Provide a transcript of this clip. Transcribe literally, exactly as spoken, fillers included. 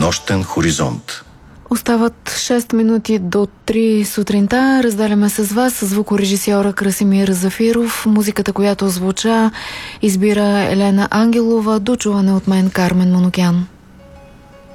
Нощен хоризонт. Остават шест минути до три сутринта. Разделяме с вас звукорежисьора Красимир Зафиров. Музиката, която звуча, избира Елена Ангелова. До чуване от мен, Кармен Манукян.